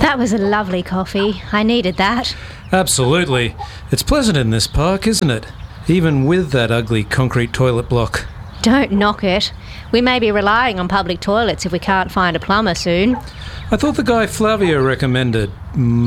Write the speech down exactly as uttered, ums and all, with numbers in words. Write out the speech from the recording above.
That was a lovely coffee. I needed that. Absolutely. It's pleasant in this park, isn't it? Even with that ugly concrete toilet block. Don't knock it. We may be relying on public toilets if we can't find a plumber soon. I thought the guy Flavio recommended